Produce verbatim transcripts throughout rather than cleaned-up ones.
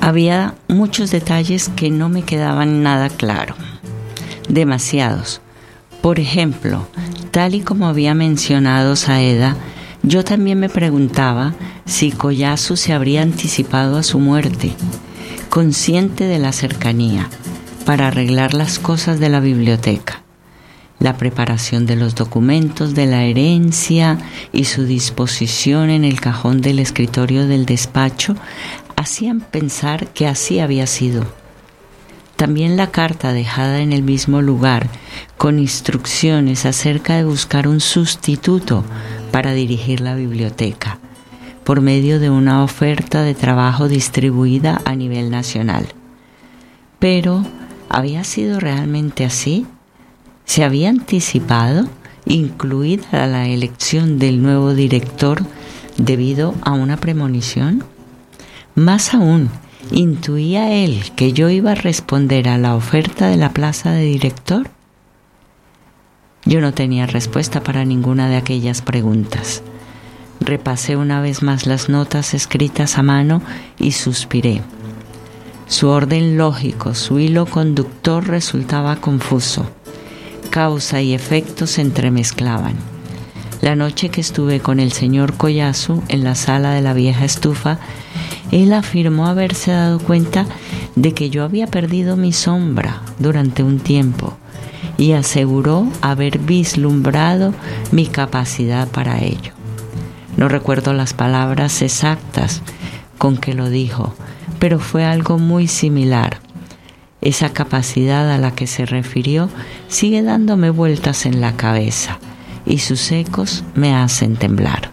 Había muchos detalles que no me quedaban nada claro. Demasiados. Por ejemplo, tal y como había mencionado Saeda, yo también me preguntaba si Koyasu se habría anticipado a su muerte, consciente de la cercanía, para arreglar las cosas de la biblioteca. La preparación de los documentos de la herencia y su disposición en el cajón del escritorio del despacho hacían pensar que así había sido. También la carta dejada en el mismo lugar, con instrucciones acerca de buscar un sustituto para dirigir la biblioteca, por medio de una oferta de trabajo distribuida a nivel nacional. Pero, ¿había sido realmente así? ¿Se había anticipado, incluida la elección del nuevo director, debido a una premonición? Más aún, ¿intuía él que yo iba a responder a la oferta de la plaza de director? Yo no tenía respuesta para ninguna de aquellas preguntas. Repasé una vez más las notas escritas a mano y suspiré. Su orden lógico, su hilo conductor resultaba confuso. Causa y efecto se entremezclaban. La noche que estuve con el señor Koyasu en la sala de la vieja estufa, él afirmó haberse dado cuenta de que yo había perdido mi sombra durante un tiempo y aseguró haber vislumbrado mi capacidad para ello. No recuerdo las palabras exactas con que lo dijo, pero fue algo muy similar. Esa capacidad a la que se refirió sigue dándome vueltas en la cabeza y sus ecos me hacen temblar.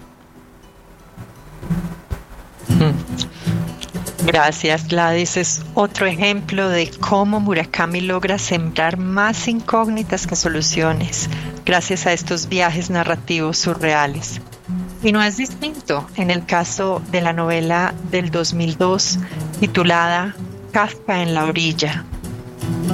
Gracias, Gladys. Es otro ejemplo de cómo Murakami logra sembrar más incógnitas que soluciones gracias a estos viajes narrativos surreales. Y no es distinto en el caso de la novela del dos mil dos titulada Kafka en la orilla,